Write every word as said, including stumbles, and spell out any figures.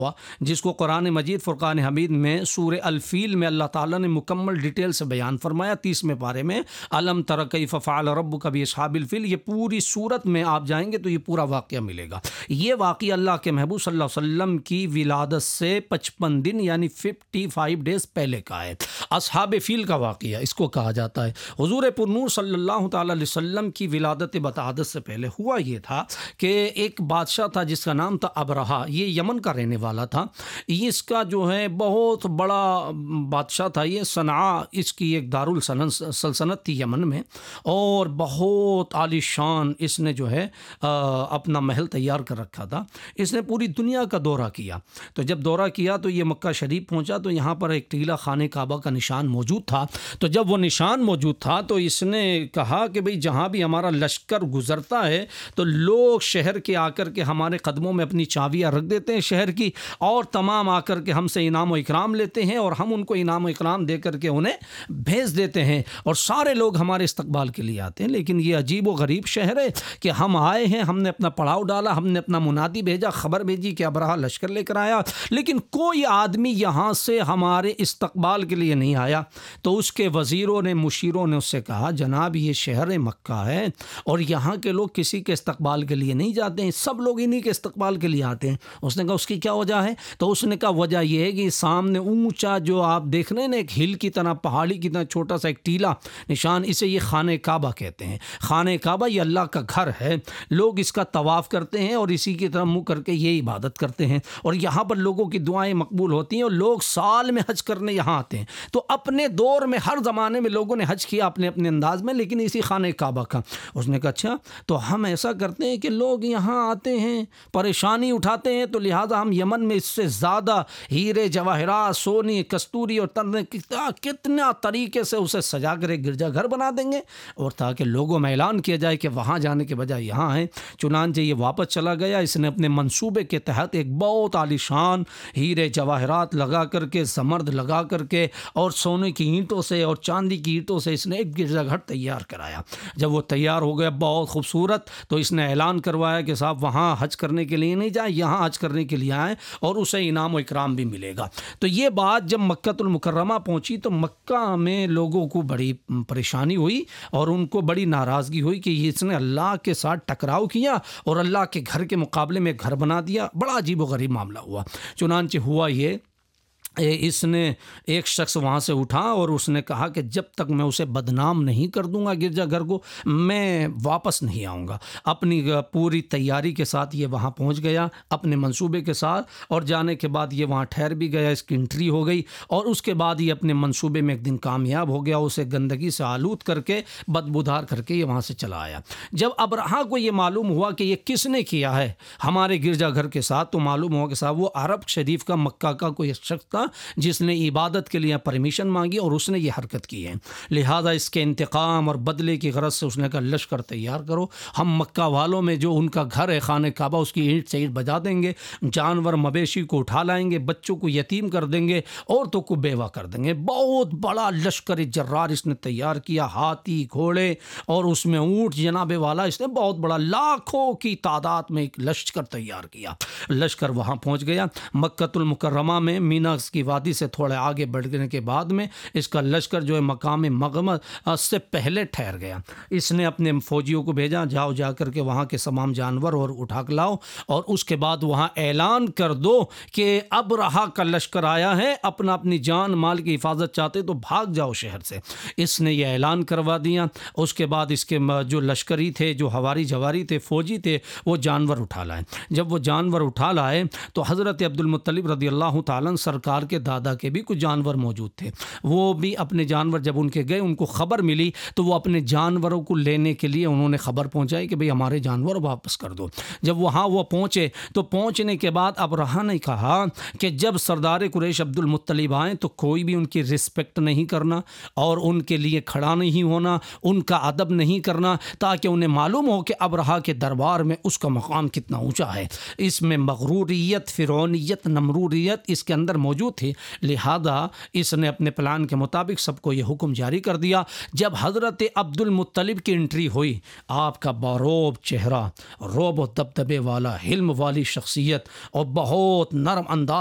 جس کو قرآن مجید فرقان حمید میں سورہ الفیل میں اللہ تعالیٰ نے مکمل ڈیٹیل سے بیان فرمایا تیسویں پارے میں، الم تر کیف فعل ربک باصحاب الفیل۔ یہ پوری صورت میں آپ جائیں گے تو یہ پورا واقعہ ملے گا۔ یہ واقعہ اللہ کے محبوب صلی اللہ علیہ وسلم کی ولادت سے پچپن دن یعنی ففٹی فائیو ڈیز پہلے کا ہے۔ اصحاب فیل کا واقعہ اس کو کہا جاتا ہے۔ حضور پر نور صلی اللہ تعالیٰ علیہ وسلم کی ولادت بتعدد سے پہلے ہوا یہ تھا کہ ایک بادشاہ تھا جس کا نام تھا ابرہا، یہ یمن کا رہنے والا تھا۔ اس کا جو ہے بہت بڑا بادشاہ تھا، یہ صنعاء اس کی ایک دارالسلطنت تھی یمن میں، اور بہت عالی شان اس نے جو ہے اپنا محل تیار کر رکھا تھا۔ اس نے پوری دنیا کا دورہ کیا، تو جب دورہ کیا تو یہ مکہ شریف پہنچا تو یہاں پر ایک ٹیلہ خانہ کعبہ کا نشان موجود تھا۔ تو جب وہ نشان موجود تھا تو اس نے کہا کہ بھئی جہاں بھی ہمارا لشکر گزرتا ہے تو لوگ شہر کے آ کر کے ہمارے قدموں میں اپنی چابیاں رکھ دیتے ہیں شہر کی، اور تمام آ کر کے ہم سے انعام و اکرام لیتے ہیں، اور ہم ان کو انعام و اکرام دے کر کے انہیں بھیج دیتے ہیں، اور سارے لوگ ہمارے استقبال کے لیے آتے ہیں۔ لیکن یہ عجیب و غریب شہر ہے کہ ہم آئے ہیں، ہم نے اپنا پڑاؤ ڈالا، ہم نے اپنا منادی بھیجا، خبر بھیجی کہ ابرہا لشکر لے کر آیا، لیکن کوئی آدمی یہاں سے ہمارے استقبال کے لیے نہیں آیا۔ تو اس کے وزیروں نے، مشیروں نے اس سے کہا جناب یہ شہر مکہ ہے اور یہاں کے لوگ کسی کے استقبال کے لیے نہیں جاتے ہیں، سب لوگ انہی کے استقبال کے لیے آتے ہیں۔ اس نے کہا اس کی کیا وجہ ہے؟ تو اس نے کہا وجہ یہ ہے کہ سامنے اونچا جو آپ دیکھ رہے ہیں نا، ایک ہل کی طرح، پہاڑی کی طرح چھوٹا سا ایک ٹیلہ نشان، اسے یہ خانہ کعبہ کہتے ہیں۔ خانہ کعبہ یہ اللہ کا گھر ہے، لوگ اس کا طواف کرتے ہیں اور اسی کی طرح منہ کر کے یہ عبادت کرتے ہیں، اور یہاں پر لوگوں کی دعائیں مقبول ہوتی ہیں، اور لوگ سال میں حج کرنے یہاں آتے ہیں۔ تو اپنے دور میں ہر زمانے میں لوگوں نے حج کیا اپنے اپنے انداز میں، لیکن اسی خانہ کعبہ کا۔ اس نے کہا اچھا تو ہم ایسا کرتے ہیں کہ لوگ یہاں آتے ہیں، پریشانی اٹھاتے ہیں، تو لہٰذا ہم یمن میں اس سے زیادہ ہیرے جواہرات، سونی، کستوری اور تن کتنا طریقے سے اسے سجا کر ایک گرجا گھر بنا دیں گے، اور تاکہ لوگوں میں اعلان کیا جائے کہ وہاں جانے کے بجائے یہاں ہیں۔ چنانچہ یہ واپس چلا گیا، اس نے اپنے منصوبے کے تحت ایک بہت عالی شان ہیرے جواہرات لگا کر کے، زمرد لگا کر کے، اور سونے کی اینٹوں سے اور چاندی کی اینٹوں سے اس نے ایک گرجا گھر تیار کرایا۔ جب وہ تیار ہو گیا بہت خوبصورت، تو اس نے اعلان کروایا کہ صاحب وہاں حج کرنے کے لیے نہیں جائیں، یہاں حج کرنے کے لیے آئیں اور اسے انعام و اکرام بھی ملے گا۔ تو یہ بات جب مکہ المکرمہ پہنچی تو مکہ میں لوگوں کو بڑی پریشانی ہوئی اور ان کو بڑی ناراضگی ہوئی کہ اس نے اللہ کے ساتھ ٹکراؤ کیا اور اللہ کے گھر کے مقابلے میں گھر بنا دیا۔ بڑا عجیب و غریب معاملہ ہوا۔ چنانچہ ہوا یہ، اس نے ایک شخص وہاں سے اٹھا اور اس نے کہا کہ جب تک میں اسے بدنام نہیں کر دوں گا گرجا گھر کو، میں واپس نہیں آؤں گا۔ اپنی پوری تیاری کے ساتھ یہ وہاں پہنچ گیا اپنے منصوبے کے ساتھ، اور جانے کے بعد یہ وہاں ٹھہر بھی گیا، اس کی انٹری ہو گئی، اور اس کے بعد یہ اپنے منصوبے میں ایک دن کامیاب ہو گیا، اسے گندگی سے آلود کر کے، بدبودار کر کے یہ وہاں سے چلا آیا۔ جب ابرہا کو یہ معلوم ہوا کہ یہ کس نے کیا ہے ہمارے گرجا گھر کے ساتھ، تو معلوم ہوا کہ صاحب وہ عرب شریف کا، مکہ کا کوئی شخص تھا جس نے عبادت کے لیے پرمیشن مانگی اور اس نے یہ حرکت کی ہے۔ لہذا اس کے انتقام اور بدلے کی غرض سے اس نے کہا لشکر تیار کرو، ہم مکہ والوں میں جو ان کا گھر ہے خانہ کعبہ، اس کی اینٹ سے اینٹ بجا دیں گے، جانور مویشی کو اٹھا لائیں گے، بچوں کو یتیم کر دیں گے، عورتوں کو بیوہ کر دیں گے۔ بہت بڑا لشکر جرار اس نے تیار کیا، ہاتھی، گھوڑے اور اس میں اونٹ جناب والا، اس نے بہت بڑا لاکھوں کی تعداد میں ایک لشکر تیار کیا۔ لشکر وہاں پہنچ گیا مکہ المکرمہ میں، مینا کی وادی سے تھوڑے آگے بڑھنے کے بعد میں اس کا لشکر جو ہے مقام مغمد سے پہلے ٹھہر گیا۔ اس نے اپنے فوجیوں کو بھیجا، جاؤ جا کر کے وہاں کے تمام جانور اور اٹھا کے لاؤ، اور اس کے بعد وہاں اعلان کر دو کہ ابرہا کا لشکر آیا ہے، اپنا اپنی جان مال کی حفاظت چاہتے تو بھاگ جاؤ شہر سے۔ اس نے یہ اعلان کروا دیا۔ اس کے بعد اس کے جو لشکری تھے، جو ہواری جواری تھے، فوجی تھے، وہ جانور اٹھا لائے۔ جب وہ جانور اٹھا لائے تو حضرت عبد المطلب رضی اللہ تعالیٰ سرکار کے دادا کے بھی کچھ جانور موجود تھے، وہ بھی اپنے جانور جب ان کے گئے، ان کو خبر ملی تو وہ اپنے جانوروں کو لینے کے لیے انہوں نے خبر پہنچائی کہ بھئی ہمارے جانور واپس کر دو۔ جب وہاں وہ پہنچے تو پہنچنے کے بعد ابرہا نے کہا کہ جب سردار قریش عبد المطلب آئیں تو کوئی بھی ان کی رسپیکٹ نہیں کرنا اور ان کے لیے کھڑا نہیں ہونا، ان کا ادب نہیں کرنا، تاکہ انہیں معلوم ہو کہ ابرہا کے دربار میں اس کا مقام کتنا اونچا ہے۔ اس میں مغروریت، فرعونیت، نمروریت اس کے اندر موجود تھی، لہذا اس نے اپنے پلان کے مطابق سب کو یہ حکم جاری کر دیا۔ جب حضرت عبد المطلب کی انٹری ہوئی، آپ کا باروب چہرہ، روب و دبدبے والا، حلم والی شخصیت اور بہت نرم انداز